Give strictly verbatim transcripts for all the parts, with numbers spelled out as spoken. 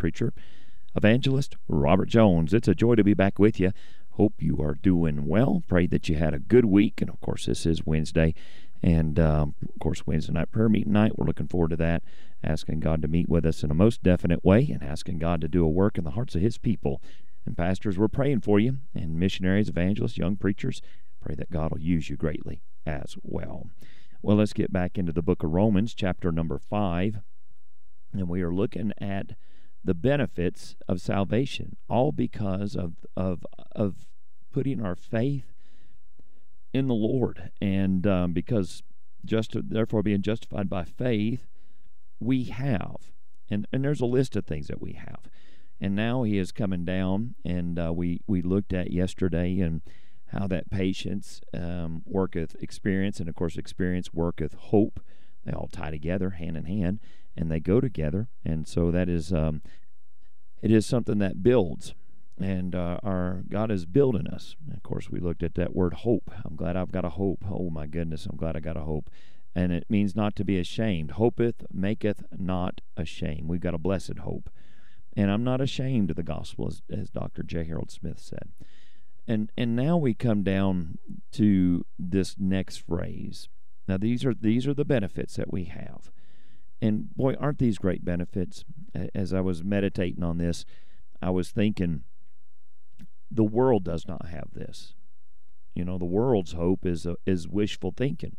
preacher, evangelist Robert Jones. It's a joy to be back with you. Hope you are doing well. Pray that you had a good week. And, of course, this is Wednesday. And, um, of course, Wednesday night prayer meeting night. We're looking forward to that, asking God to meet with us in a most definite way and asking God to do a work in the hearts of his people. And, pastors, we're praying for you. And missionaries, evangelists, young preachers, pray that God will use you greatly as well. Well, let's get back into the book of Romans, chapter number five. And we are looking at the benefits of salvation, all because of of of putting our faith in the Lord, and um, because just therefore being justified by faith, we have, and and there's a list of things that we have, and now he is coming down, and uh, we we looked at yesterday and how that patience um, worketh experience, and of course experience worketh hope. They all tie together, hand in hand, and they go together, and so that is um, it is something that builds, and uh, our God is building us. And of course, we looked at that word hope. I'm glad I've got a hope. Oh my goodness, I'm glad I got a hope, and it means not to be ashamed. Hopeth maketh not ashamed. We've got a blessed hope, and I'm not ashamed of the gospel, as, as Doctor J. Harold Smith said. And and now we come down to this next phrase. Now these are these are the benefits that we have. And boy, aren't these great benefits? As I was meditating on this, I was thinking, the world does not have this. You know, the world's hope is a, is wishful thinking.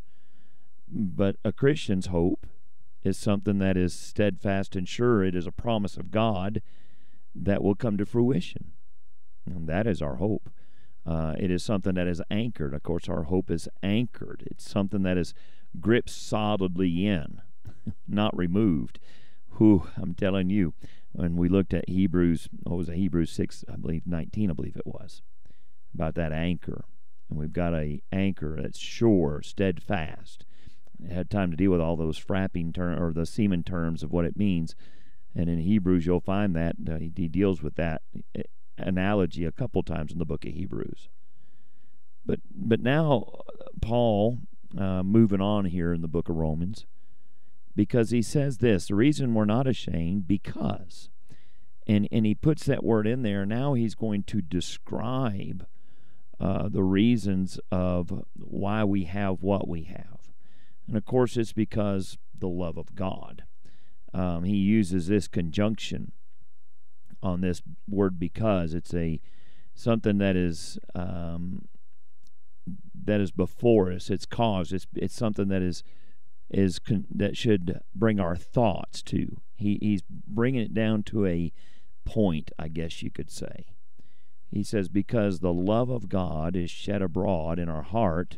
But a Christian's hope is something that is steadfast and sure. It is a promise of God that will come to fruition. And that is our hope. Uh, it is something that is anchored. Of course, our hope is anchored. It's something that is gripped solidly in, not removed. Whew, I'm telling you, when we looked at Hebrews, what was it, Hebrews six, I believe, nineteen, I believe it was, about that anchor. And we've got a anchor that's sure, steadfast. I had time to deal with all those frapping terms, or the seaman terms of what it means. And in Hebrews, you'll find that uh, he, he deals with that analogy a couple times in the book of Hebrews. But but now Paul, uh, moving on here in the book of Romans, because he says this, the reason we're not ashamed, because, and and he puts that word in there. Now he's going to describe uh, the reasons of why we have what we have. And of course it's because the love of God. Um, he uses this conjunction on this word because. It's a something that is um, that is before us. It's cause. It's it's something that is is con- that should bring our thoughts to. He he's bringing it down to a point, I guess you could say. He says, because the love of God is shed abroad in our heart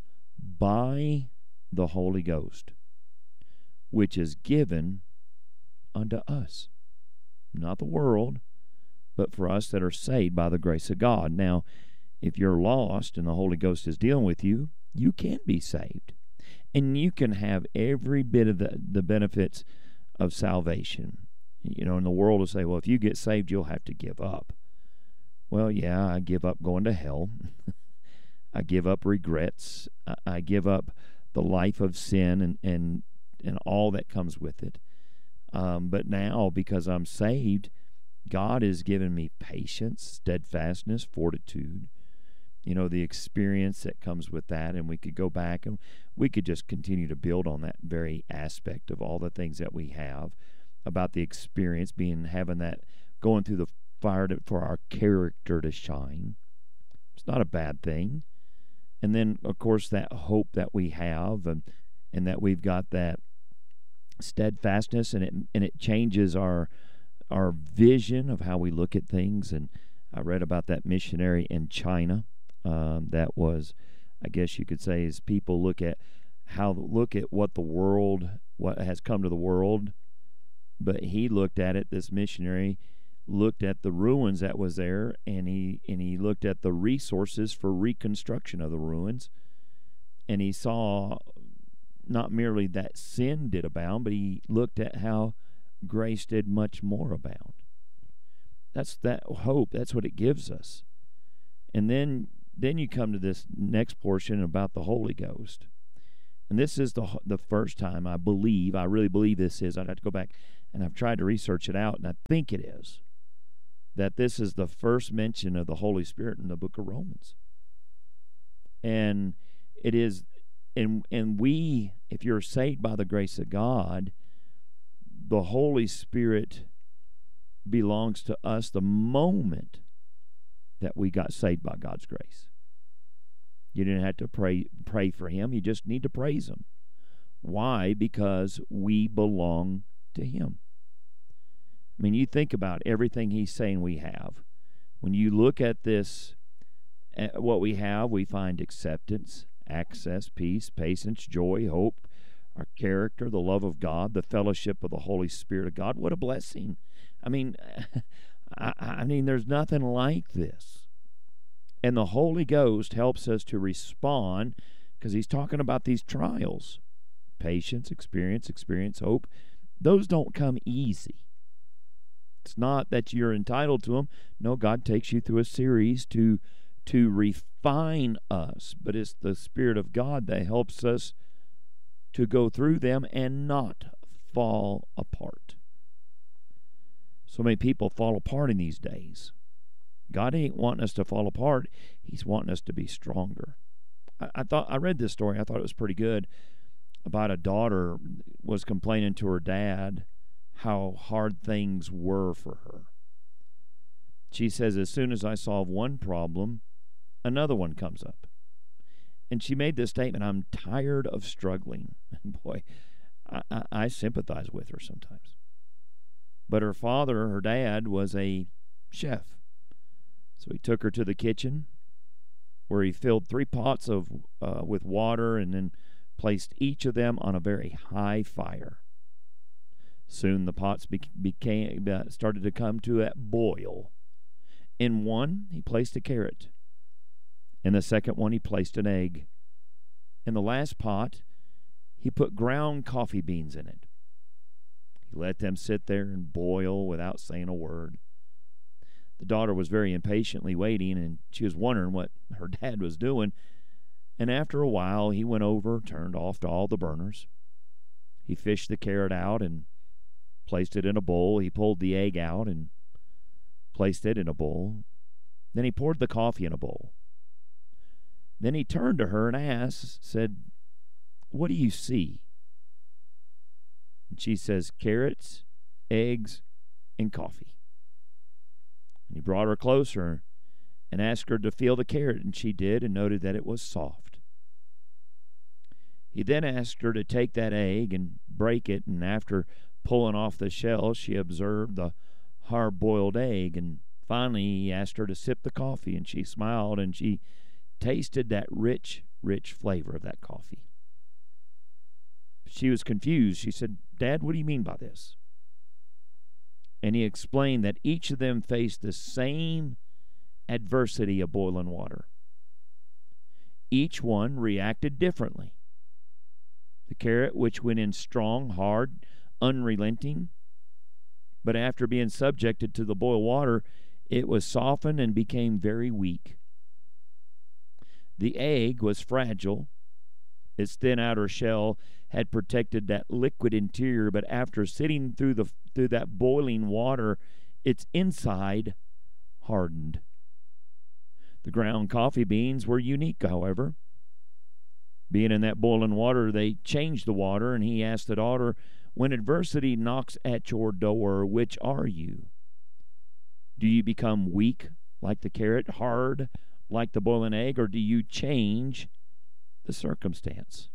by the Holy Ghost, which is given unto us. Not the world, but for us that are saved by the grace of God. Now, if you're lost and the Holy Ghost is dealing with you, you can be saved. And you can have every bit of the, the benefits of salvation. You know, in the world will say, well, if you get saved, you'll have to give up. Well, yeah, I give up going to hell. I give up regrets. I, I give up the life of sin and, and, and all that comes with it. Um, but now, because I'm saved, God has given me patience, steadfastness, fortitude, you know, the experience that comes with that. And we could go back and we could just continue to build on that very aspect of all the things that we have about the experience, being, having that, going through the fire to, for our character to shine. It's not a bad thing. And then, of course, that hope that we have, and, and that we've got that steadfastness, and it and it changes our our vision of how we look at things. And I read about that missionary in China. Um, that was, I guess you could say, is people look at how look at what the world, what has come to the world, but he looked at it. This missionary looked at the ruins that was there, and he and he looked at the resources for reconstruction of the ruins, and he saw not merely that sin did abound, but he looked at how grace did much more abound. That's that hope. That's what it gives us. And then then you come to this next portion about the Holy Ghost. And this is the the first time I believe, I really believe this is, I'd have to go back and I've tried to research it out, and I think it is, that this is the first mention of the Holy Spirit in the book of Romans. And it is, and, and we, if you're saved by the grace of God, the Holy Spirit belongs to us the moment that we got saved by God's grace. You didn't have to pray pray for him. You just need to praise him. Why? Because we belong to him. I mean, you think about everything he's saying we have. When you look at this, at what we have, we find acceptance, access, peace, patience, joy, hope, our character, the love of God, the fellowship of the Holy Spirit of God. What a blessing. I mean, I, I mean, there's nothing like this. And the Holy Ghost helps us to respond, because he's talking about these trials. Patience, experience, experience, hope. Those don't come easy. It's not that you're entitled to them. No, God takes you through a series to, to refine us. But it's the Spirit of God that helps us to go through them and not fall apart. So many people fall apart in these days. God ain't wanting us to fall apart. He's wanting us to be stronger. I, I thought I read this story. I thought it was pretty good, about a daughter was complaining to her dad how hard things were for her. She says, as soon as I solve one problem, another one comes up. And she made this statement, I'm tired of struggling. And boy, I, I, I sympathize with her sometimes. But her father, her dad, was a chef. So he took her to the kitchen, where he filled three pots of uh, with water and then placed each of them on a very high fire. Soon the pots be- became uh, started to come to a boil. In one, he placed a carrot. In the second one, he placed an egg. In the last pot, he put ground coffee beans in it. He let them sit there and boil without saying a word. The daughter was very impatiently waiting, and she was wondering what her dad was doing. And after a while, he went over, turned off all the burners. He fished the carrot out and placed it in a bowl. He pulled the egg out and placed it in a bowl. Then he poured the coffee in a bowl. Then he turned to her and asked, said, what do you see? And she says, carrots, eggs, and coffee. And he brought her closer and asked her to feel the carrot, and she did, and noted that it was soft. He then asked her to take that egg and break it, and after pulling off the shell, she observed the hard-boiled egg, and finally he asked her to sip the coffee, and she smiled, and she tasted that rich, rich flavor of that coffee. She was confused. She said, Dad, what do you mean by this? And he explained that each of them faced the same adversity of boiling water. Each one reacted differently. The carrot, which went in strong, hard, unrelenting, but after being subjected to the boiled water, it was softened and became very weak. The egg was fragile. Its thin outer shell had protected that liquid interior, but after sitting through the through that boiling water, its inside hardened. The ground coffee beans were unique, however. Being in that boiling water, they changed the water, and he asked the daughter, when adversity knocks at your door, which are you? Do you become weak like the carrot, hard like the boiling egg, or do you change the circumstance?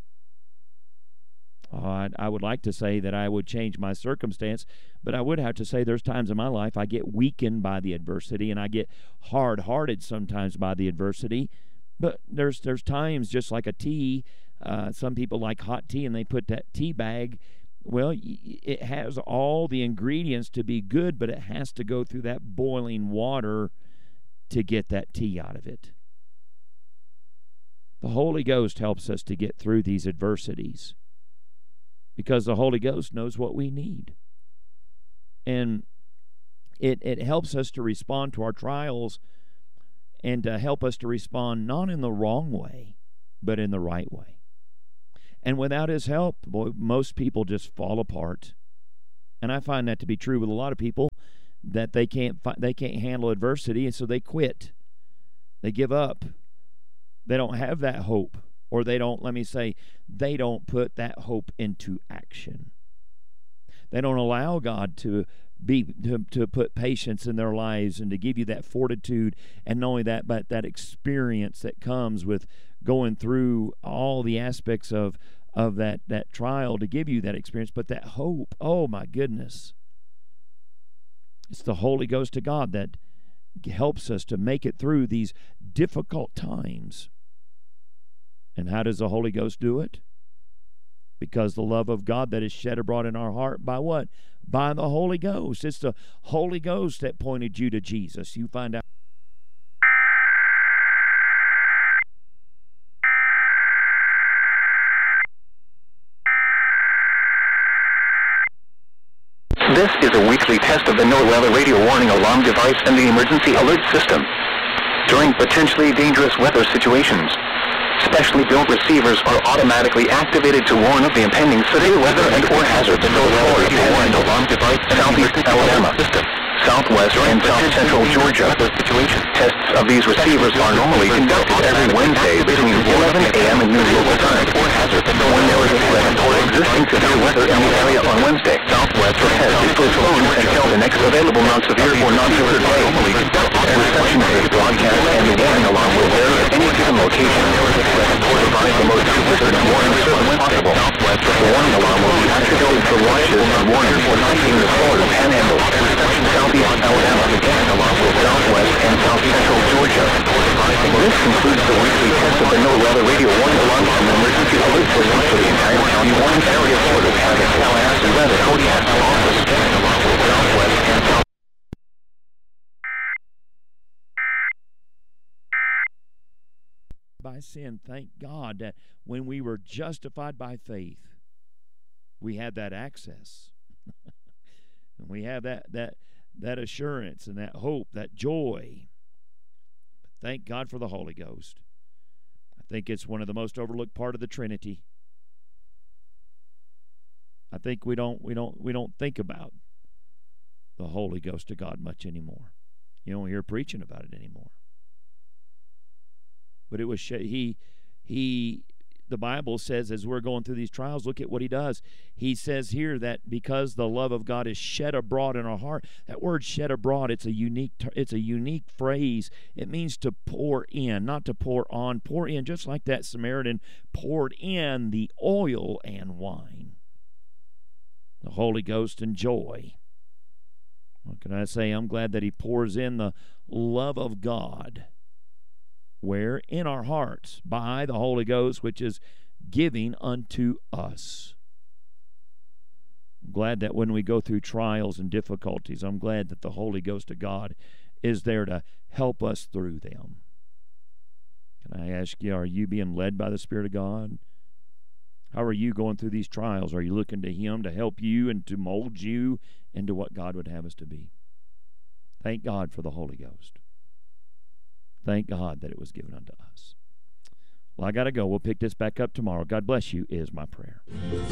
Oh, I, I would like to say that I would change my circumstance, but I would have to say there's times in my life I get weakened by the adversity, and I get hard-hearted sometimes by the adversity. But there's there's times, just like a tea, uh, some people like hot tea, and they put that tea bag. Well, it has all the ingredients to be good, but it has to go through that boiling water to get that tea out of it. The Holy Ghost helps us to get through these adversities, because the Holy Ghost knows what we need. And it, it helps us to respond to our trials, and to help us to respond not in the wrong way, but in the right way. And without his help, boy, most people just fall apart. And I find that to be true with a lot of people, that they can't fi- they can't handle adversity, and so they quit. They give up. They don't have that hope, or they don't, let me say, they don't put that hope into action. They don't allow God to be to, to put patience in their lives and to give you that fortitude, and not only that, but that experience that comes with going through all the aspects of of that that trial to give you that experience, but that hope. Oh my goodness. It's the Holy Ghost of God that helps us to make it through these difficult times. And how does the Holy Ghost do it? Because the love of God that is shed abroad in our heart by what? By the Holy Ghost. It's the Holy Ghost that pointed you to Jesus. You find out. This is a weekly test of the NOAA radio warning alarm device and the emergency alert system. During potentially dangerous weather situations, specially built receivers are automatically activated to warn of the impending severe weather and or hazards. The NOAA radio warning alarm device Southeast Alabama system, Southwest and South Central Georgia situation. Tests of these receivers are normally conducted every Wednesday between eleven a.m. and noon local time. When there is a threat or existing severe weather in the area on Wednesday, Southwest test is postponed until the next available non-severe or non-severe day. Reception of this broadcast and the warning alarm will vary at any given location. Provide the most consistent warning service when possible. The warning alarm will be activated for watches and warnings for hiking the Florida Panhandle, Southeast Alabama, along with Southwest and South Central Georgia. This concludes the weekly test of the NOAA radio warning alarm and emergency alert system for the entire county. Warning area orders have a Tallahassee weather forecast office, along with Southwest and South. By sin, thank God that when we were justified by faith, we had that access. And we have that that that assurance and that hope, that joy. But thank God for the Holy Ghost. I think it's one of the most overlooked part of the Trinity. I think we don't we don't we don't think about the Holy Ghost of God much anymore. You don't hear preaching about it anymore. But it was he he the Bible says, as we're going through these trials, look at what he does. He says here that because the love of God is shed abroad in our heart. That word shed abroad, it's a unique it's a unique phrase. It means to pour in, not to pour on. Pour in, just like that Samaritan poured in the oil and wine. The Holy Ghost and joy. What can I say? I'm glad that he pours in the love of God. Where? In our hearts, by the Holy Ghost, which is giving unto us. I'm glad that when we go through trials and difficulties, I'm glad that the Holy Ghost of God is there to help us through them. Can I ask you, are you being led by the Spirit of God? How are you going through these trials? Are you looking to Him to help you and to mold you into what God would have us to be? Thank God for the Holy Ghost. Thank God that it was given unto us. Well, I got to go. We'll pick this back up tomorrow. God bless you is my prayer.